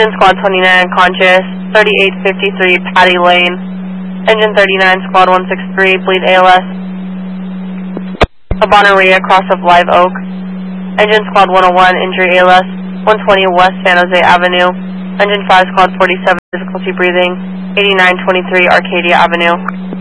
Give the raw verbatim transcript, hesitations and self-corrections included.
Engine Squad twenty-nine conscious, thirty-eight fifty-three Patty Lane. Engine thirty-nine Squad one six three bleed A L S. Abonaria cross of Live Oak. Engine Squad one oh one injury A L S, one twenty West San Jose Avenue. Engine five Squad forty-seven difficulty breathing, eighty-nine twenty-three Arcadia Avenue.